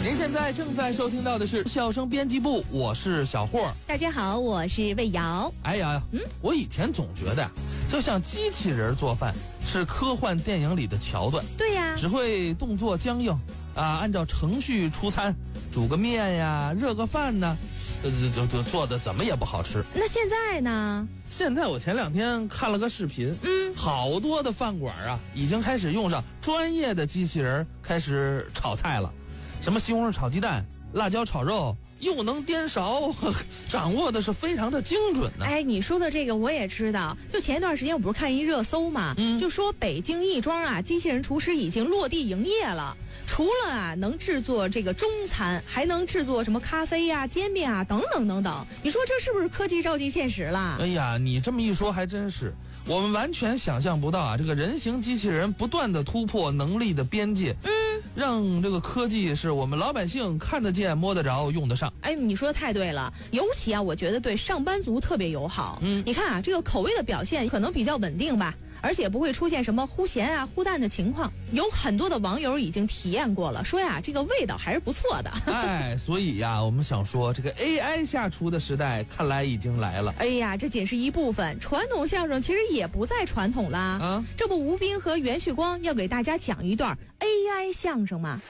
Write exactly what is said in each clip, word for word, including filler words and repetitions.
您现在正在收听到的是笑声编辑部，我是小霍。 大家好，我是魏瑶。 哎呀，嗯，我以前总觉得呀，就像机器人做饭是科幻电影里的桥段。 对呀， 只会动作僵硬啊，按照程序出餐，煮个面呀，热个饭呢，这这这做的怎么也不好吃。 那现在呢？ 现在我前两天看了个视频，嗯，好多的饭馆啊，已经开始用上专业的机器人开始炒菜了，什么西红柿炒鸡蛋、辣椒炒肉，又能颠勺，掌握的是非常的精准呢。 哎，你说的这个我也知道，就前一段时间我不是看一热搜嘛，嗯，就说北京亦庄啊，机器人厨师已经落地营业了。除了啊能制作这个中餐，还能制作什么咖啡呀、啊、煎饼啊等等等等。你说这是不是科技照进现实了？ 哎呀，你这么一说还真是，我们完全想象不到啊，这个人形机器人不断的突破能力的边界，嗯，让这个科技是我们老百姓看得见、摸得着、用得上。 哎，你说的太对了，尤其啊，我觉得对上班族特别友好。嗯，你看啊，这个口味的表现可能比较稳定吧。而且不会出现什么忽咸啊忽淡的情况，有很多的网友已经体验过了，说呀这个味道还是不错的。 哎，所以呀我们想说，这个 A I 下厨的时代看来已经来了。 哎呀，这仅是一部分，传统相声其实也不再传统啦。啊，这不吴斌和袁旭光要给大家讲一段 A I 相声吗？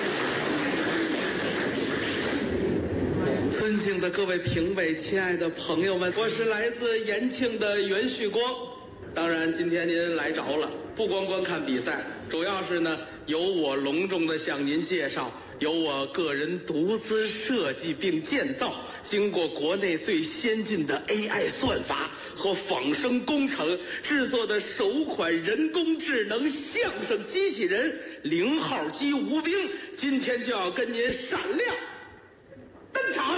尊敬的各位评委，亲爱的朋友们，我是来自延庆的袁旭光。当然今天您来着了，不光观看比赛，主要是呢由我隆重的向您介绍由我个人独资设计并建造，经过国内最先进的 A I 算法和仿生工程制作的首款人工智能相声机器人零号机吴斌，今天就要跟您闪亮登场。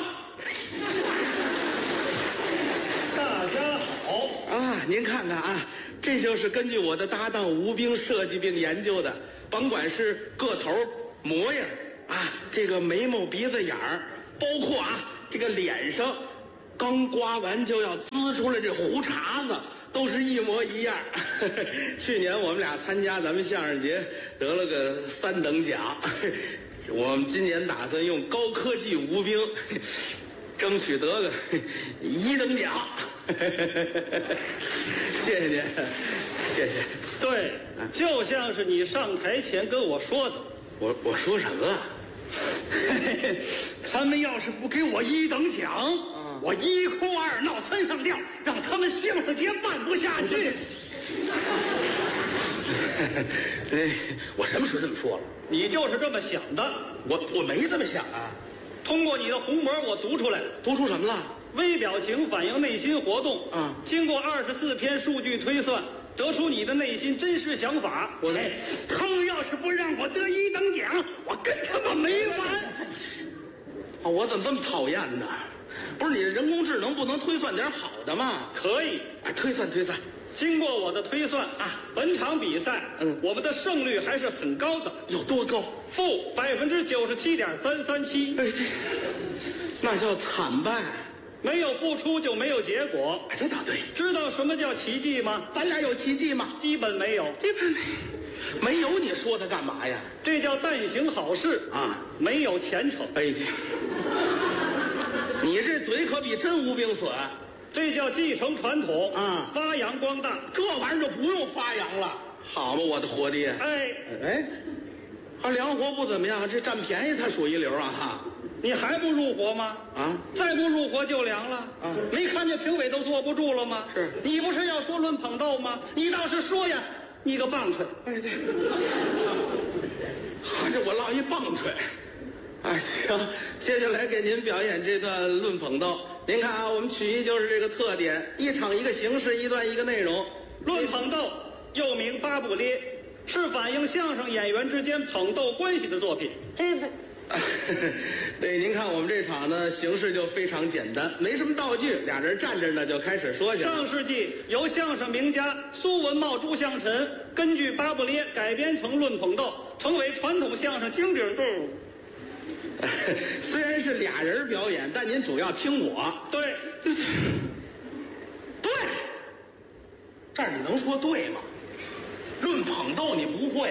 大家好啊！您看看啊，这就是根据我的搭档吴兵设计并研究的，甭管是个头、模样啊，这个眉毛、鼻子、眼儿，包括啊这个脸上刚刮完就要滋出来这胡茬子，都是一模一样。去年我们俩参加咱们相声节得了个三等奖，我们今年打算用高科技吴兵争取得个一等奖。谢谢您，谢谢。 对，就像是你上台前跟我说的。 我我说什么了？ 他们要是不给我一等奖，嗯、我一哭二闹三上吊，让他们相声节办不下去。 对，我什么时候这么说了？ 你就是这么想的。 我我没这么想啊。 通过你的虹膜，我读出来了。 读出什么了？ 微表情反映内心活动。嗯，经过二十四篇数据推算，得出你的内心真实想法。 我哎，他们要是不让我得一等奖，我跟他们没完。 啊，我怎么这么讨厌呢？不是你人工智能不能推算点好的吗？ 可以， 哎，推算推算。 经过我的推算啊，本场比赛，嗯，我们的胜率还是很高的。 有多高？ 负百分之九十七点三三七。 哎，那叫惨败。 没有付出就没有结果。 哎，这倒对。 知道什么叫奇迹吗？ 咱俩有奇迹吗？ 基本没有。 基本没没有，你说它干嘛呀？ 这叫但行好事啊，没有前程。 哎，你这嘴可比真无病死。 这叫继承传统啊， 发扬光大。 这玩意儿就不用发扬了，好嘛，我的活爹！ 哎哎，他良活不怎么样，这占便宜他数一流啊哈！ 你还不入伙吗？啊，再不入伙就凉了啊！没看见评委都坐不住了吗？ 是你不是要说论捧逗吗？你倒是说呀，你个棒槌！ 哎对，好，这我落一棒槌。哎，行，接下来给您表演这段论捧逗。您看啊，我们曲艺就是这个特点，一场一个形式，一段一个内容。 论捧逗又名八不列，是反映相声演员之间捧逗关系的作品。 哎，对，您看我们这场呢，形式就非常简单，没什么道具，俩人站着呢就开始说去了。 上世纪由相声名家苏文茂、朱向臣根据八不列改编成论捧逗，成为传统相声经典队伍。 虽然是俩人表演，但您主要听我。 对， 对，对，这儿你能说对吗？论捧逗你不会呀、啊？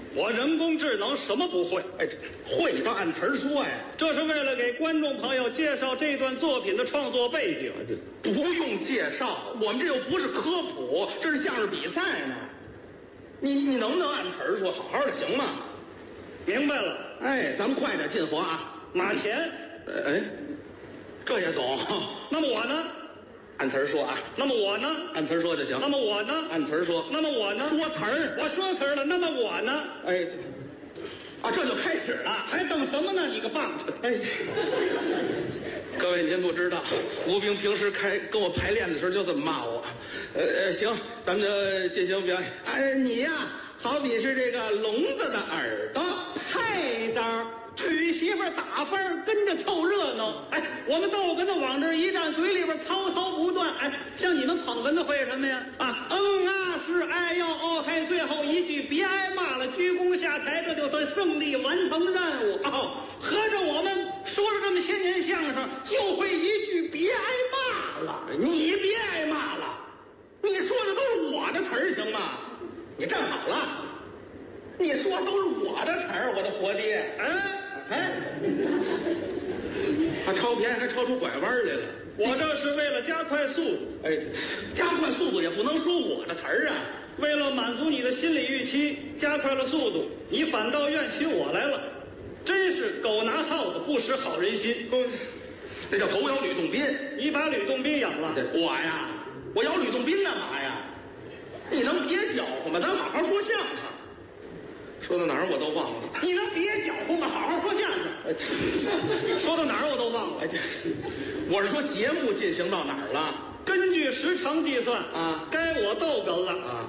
我人工智能什么不会？ 哎，会你倒按词儿说呀。 这是为了给观众朋友介绍这段作品的创作背景。 不用介绍，我们这又不是科普，这是相声比赛呢。你你能不能按词儿说，好好的行吗？ 明白了。 哎，咱们快点进活啊。 马前， 哎，这也懂。 那么我呢？ 按词儿说啊。 那么我呢？ 按词儿说就行。 那么我呢？ 按词儿说。 那么我呢？ 说词儿。 我说词儿了。那么我呢？ 哎，啊，这就开始了， 还等什么呢？你个棒槌！ 哎，各位您不知道，吴冰平时开跟我排练的时候就这么骂我。呃呃，行，咱们就进行表演。哎，你呀，好比是这个聋子的耳朵， 太当。娶媳妇打分跟着凑热闹，哎，我们逗哏的往这一站，嘴里边滔滔不断，哎，像你们捧哏的会什么呀？啊，嗯啊是哎要哦嘿，最后一句别挨骂了，鞠躬下台，这就算胜利完成任务。哦，合着我们说了这么些年相声，就会一句别挨骂了。 你别挨骂了，你说的都是我的词儿行吗？你站好了，你说都是我的词儿，我的活爹，哎。哎，他超便宜还超出拐弯来了。 我这是为了加快速度。 哎，加快速度也不能说我的词儿啊。 为了满足你的心理预期，加快了速度，你反倒怨起我来了，真是狗拿耗子不识好人心。 那叫狗咬吕洞宾。 你把吕洞宾养了？ 我呀，我咬吕洞宾干嘛呀？你能别搅和吗？咱好好说相声。说到哪儿我都忘了。 你能别搅和吗？好好说相声。说到哪儿我都忘了。 我是说节目进行到哪儿了？ 根据时长计算啊， 该我逗哏了啊。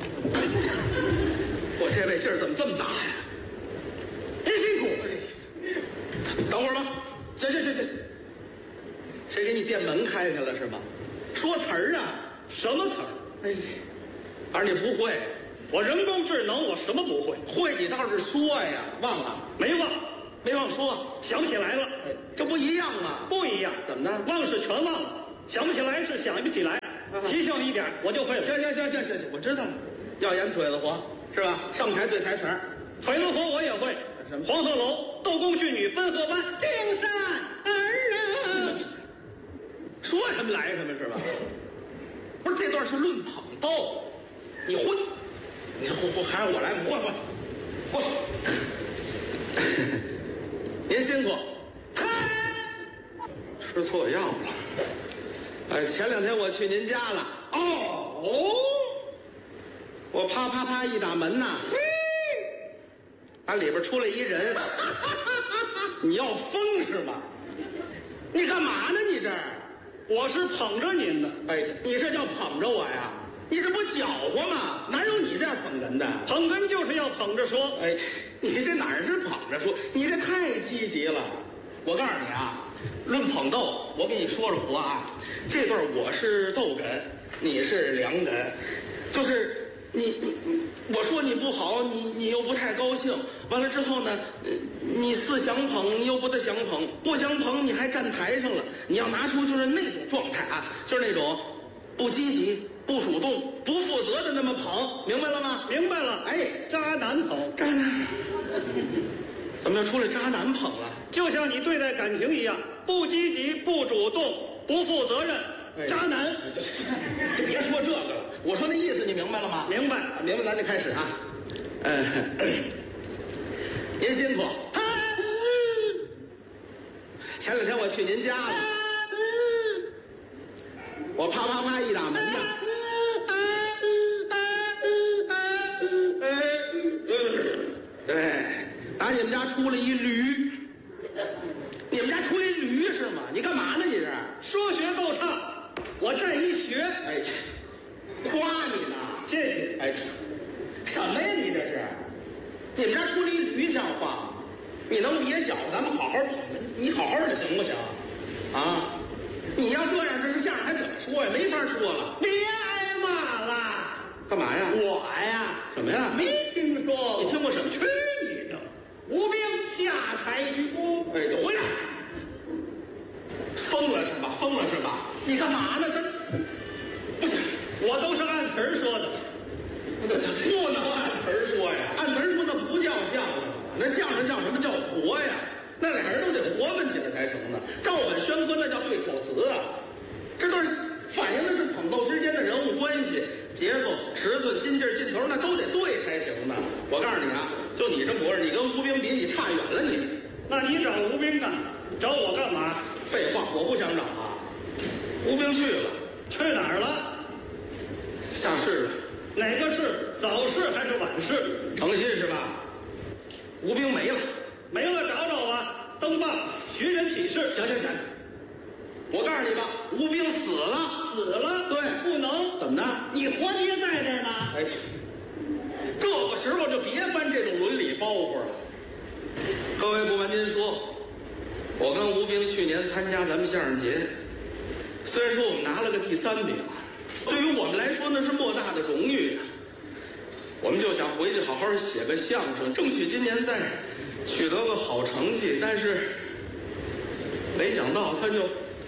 我这位劲儿怎么这么大呀？真辛苦。等会儿吧。行行行行。谁给你店门开开了是吧？说词儿啊。 什么词儿？ 哎，反正你不会。 我人工智能，我什么不会？ 会你倒是说呀，忘了没忘， 没忘说， 想不起来了。 哎，这不一样吗？ 不一样， 怎么的？ 忘是全忘了，想不起来是想不起来，啊、提醒一点我就会了。 行行行行行行，我知道了，要演腿子活是吧？上台对台词儿， 腿子活我也会。 什么？ 黄鹤楼、窦公训女、分河湾、定山儿啊， 说什么来什么是吧？不是这段是论捧逗，你混。你说混还让我来，混混，过。您辛苦。吃错药了。哎，前两天我去您家了。 哦。 我啪啪啪一打门呐，打里边出来一人。你要疯是吗？你干嘛呢？你这？ 我是捧着您的。 哎，你这叫捧着我呀？你这不搅和吗？哪有你这样捧哏的？ 捧哏就是要捧着说。 哎，你这哪是捧着说？你这太积极了。我告诉你啊，论捧逗，我给你说说活啊。这段我是逗哏，你是凉哏，就是你你你，我说你不好，你你又不太高兴。完了之后呢，你似想捧又不得想捧，不想捧你还站台上了。你要拿出就是那种状态啊，就是那种不积极。不主动、不负责的那么捧，明白了吗？ 明白了。 哎， 渣男捧， 渣男，怎么又出来渣男捧了？ 就像你对待感情一样，不积极、不主动、不负责任，哎、渣男。 哎、别说这个了，我说那意思你明白了吗？ 明白， 明白，咱就开始啊。嗯，您辛苦。前两天我去您家了，我啪啪啪一打门呐。对，打你们家出来一驴，你们家出一驴是吗？你干嘛呢？你这说学逗唱，我占一学。 哎，夸你呢， 谢谢。 哎，什么呀？你这是？你们家出来一驴像话吗？你能别搅和，咱们好好捧，你好好的行不行？啊，你要这样，这是相声还怎么说呀？没法说了。 别挨骂了。 干嘛呀？ 我呀， 什么呀？ 没听说。 你听过什么？ 去你的！吴兵下台鞠躬。 哎，回来！疯了是吧？疯了是吧？你干嘛呢？他不行， 我都是按词儿说的， 不能按词儿说呀！按词儿说那不叫得活泛起来才成呢。照本宣科那叫对口词啊，这都是反映的是捧逗之间的人物关系，节奏、尺寸、筋劲儿、劲头那都得对才行呢。我告诉你啊，就你这模样，你跟吴冰比，你差远了你。 那你找吴冰干，找我干嘛？ 废话，我不想找啊。吴冰去了， 去哪儿了？ 下市了。 哪个市？早市还是晚市？ 诚信是吧？吴冰没了， 没了找找吧，登报寻人启事。 行行行，我告诉你吧，吴冰死了， 死了？ 对， 不能。 怎么的？ 你活爹在这儿呢。 哎，这个时候就别翻这种伦理包袱了。各位，不瞒您说，我跟吴冰去年参加咱们相声节，虽然说我们拿了个第三名，对于我们来说那是莫大的荣誉啊。我们就想回去好好写个相声，争取今年再取得个好成绩。但是没想到他就，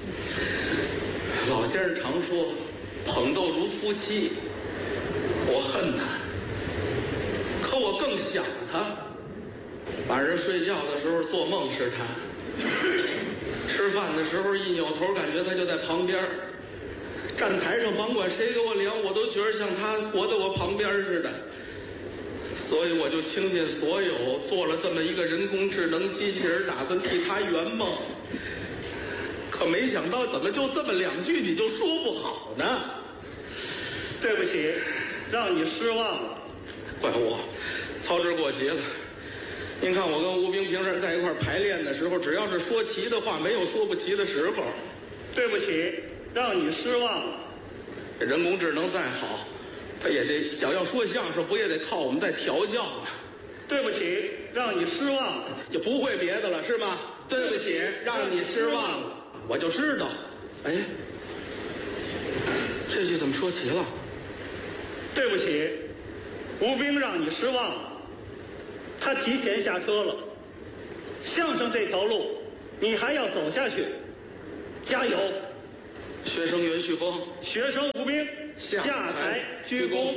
老先生常说捧逗如夫妻，我恨他，可我更想他。晚上睡觉的时候做梦是他，吃饭的时候一扭头感觉他就在旁边，站台上甭管谁给我量我都觉得像他活在我旁边似的。所以我就倾尽所有做了这么一个人工智能机器人，打算替他圆梦。可没想到怎么就这么两句你就说不好呢？ 对不起，让你失望了。 怪我操之过急了。您看我跟吴冰平时在一块排练的时候，只要是说齐的话，没有说不齐的时候。 对不起，让你失望了。 这人工智能再好，他也得想要说相声，不也得靠我们再调教吗？ 对不起，让你失望了。 就不会别的了是吗？对不起，让你失望了。我就知道，哎，这句怎么说齐了？ 对不起，吴冰让你失望了。他提前下车了。相声这条路，你还要走下去，加油！ 学生袁旭光， 学生吴冰下台鞠躬。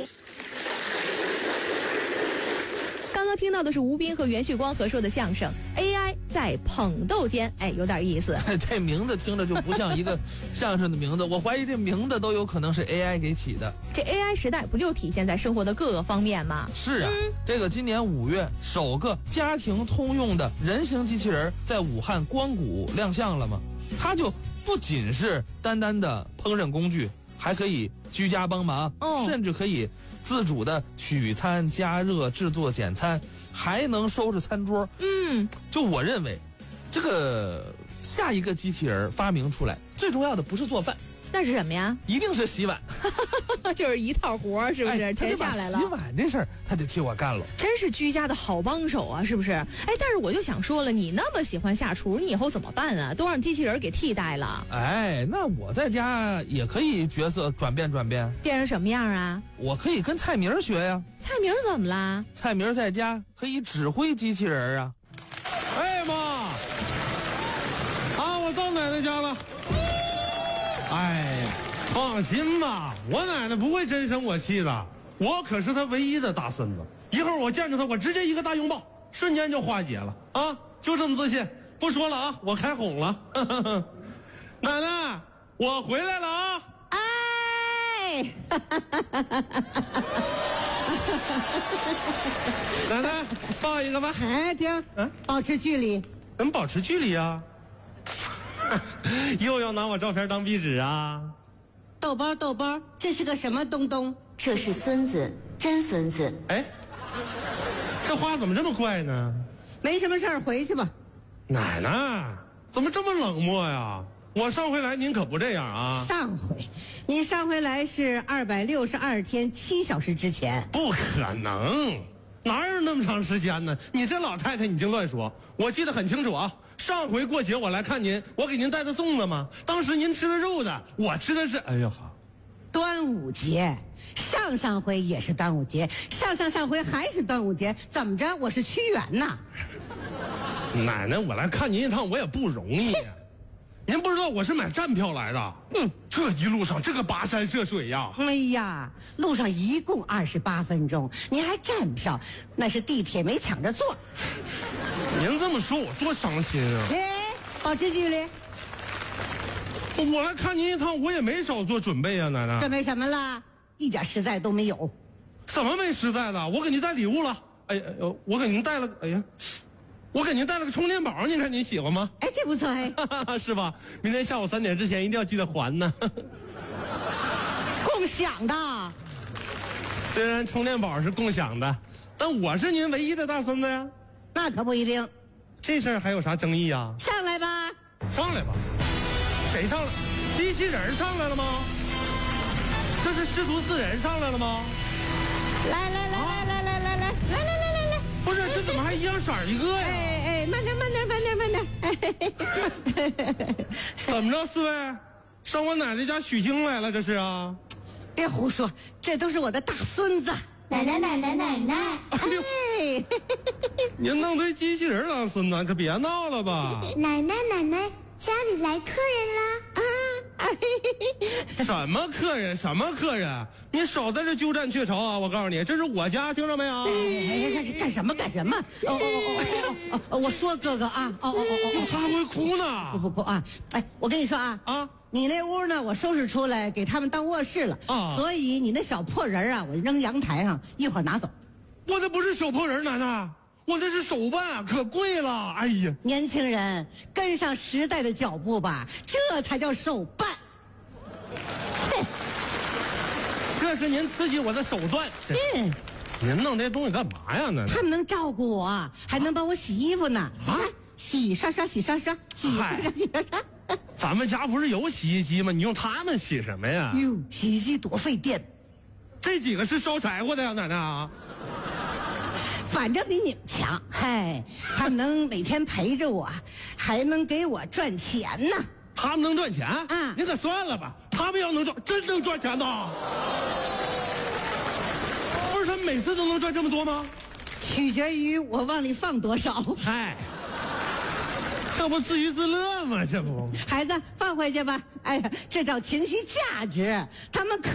刚刚听到的是吴斌和袁旭光合说的相声 A I 在捧逗间，哎，有点意思。 这名字听着就不像一个相声的名字，我怀疑这名字都有可能是 A I 给起的。 这 A I 时代不就体现在生活的各个方面吗？ 是啊， 嗯、 这个今年五月首个家庭通用的人形机器人在武汉光谷亮相了吗？它就不仅是单单的烹饪工具，还可以居家帮忙， 哦、 甚至可以自主的取餐、加热、制作、简餐，还能收拾餐桌。 嗯， 就我认为，这个下一个机器人发明出来，最重要的不是做饭， 那是什么呀？ 一定是洗碗。 就是一套活，是不是？全、哎、下来了。 洗碗这事儿，他得替我干了。 真是居家的好帮手啊，是不是？哎，但是我就想说了，你那么喜欢下厨，你以后怎么办啊？都让机器人给替代了。 哎，那我在家也可以角色转变转变， 变成什么样啊？ 我可以跟蔡明学呀。 蔡明怎么啦？ 蔡明在家可以指挥机器人啊。 哎妈，啊，我到奶奶家了。哎呀，放心吧，我奶奶不会真生我气的，我可是她唯一的大孙子。一会儿我见着她，我直接一个大拥抱，瞬间就化解了啊！就这么自信，不说了啊，我开哄了。奶奶，我回来了啊！ 哎， 奶奶，抱一个吧。 哎，停，嗯，保持距离。 怎么保持距离啊？又要拿我照片当壁纸啊？ 豆包豆包，这是个什么东东？ 这是孙子，真孙子。 哎，这话怎么这么怪呢？ 没什么事儿，回去吧。 奶奶，怎么这么冷漠呀？我上回来您可不这样啊。 上回，你上回来是二百六十二天七小时之前。 不可能，哪有那么长时间呢？你这老太太你净乱说。我记得很清楚啊。上回过节我来看您，我给您带的粽子吗？当时您吃的肉的，我吃的是……哎呀哈， 端午节，上上回也是端午节，上上上回还是端午节，怎么着？我是屈原呐！ 奶奶，我来看您一趟我也不容易。您不知道我是买站票来的。嗯，这一路上这个跋山涉水呀！ 哎呀，路上一共二十八分钟，您还站票，那是地铁没抢着坐。 您这么说，我多伤心啊！ 哎， 保持距离。 我来看您一趟，我也没少做准备啊，奶奶。 准备什么了？一点实在都没有。 怎么没实在的？我给您带礼物了。哎呀，我给您带了，哎呀，我给您带了个充电宝，您看您喜欢吗？ 哎，这不错哎， 是吧？明天下午三点之前一定要记得还呢。 共享的。 虽然充电宝是共享的，但我是您唯一的大孙子呀。 那可不一定。 这事儿还有啥争议啊？ 上来吧。 上来吧。谁上来？机器人上来了吗？这是师徒四人上来了吗？ 来来来来来来来来来来来来来， 不是，这怎么还一样色儿一个呀？ 哎哎，慢点慢点慢点慢点。 怎么着，四位，上我奶奶家取经来了？这是啊？ 别胡说，这都是我的大孙子。 奶奶奶奶奶奶， 哎， 您弄堆机器人当孙子，可别闹了吧？ 奶奶奶奶，家里来客人啦！ 啊， 什么客人？什么客人？你少在这鸠占鹊巢啊！我告诉你，这是我家，听着没有？ 哎，干什么干什么？哦哦哦哦哦！我说哥哥啊，哦哦哦哦， 他还会哭呢。 不不不啊！哎，我跟你说啊啊，你那屋呢，我收拾出来给他们当卧室了啊，所以你那小破人啊，我扔阳台上，一会儿拿走。 我这不是小破人，奶奶，我这是手办，可贵了。哎呀， 年轻人跟上时代的脚步吧，这才叫手办。 这是您刺激我的手段。 嗯， 您弄这东西干嘛呀？呢？ 他们能照顾我，还能帮我洗衣服呢。啊，洗刷刷，洗刷刷，洗刷刷，洗刷刷。 咱们家不是有洗衣机吗？你用它们洗什么呀？ 哟，洗衣机多费电。 这几个是烧柴火的呀，奶奶啊。 反正比你们强。嗨，他们能每天陪着我，还能给我赚钱呢。 他们能赚钱啊？ 您可算了吧，他们要能赚，真能赚钱的。不是他们每次都能赚这么多吗？ 取决于我往里放多少。 嗨，这不自娱自乐吗？这不， 孩子放回去吧。哎呀，这叫情绪价值，他们可。